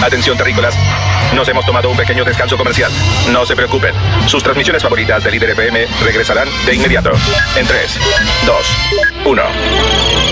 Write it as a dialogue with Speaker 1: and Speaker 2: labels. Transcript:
Speaker 1: Atención, terrícolas. Nos hemos tomado un pequeño descanso comercial. No se preocupen. Sus transmisiones favoritas de Líder FM regresarán de inmediato. En 3, 2, 1.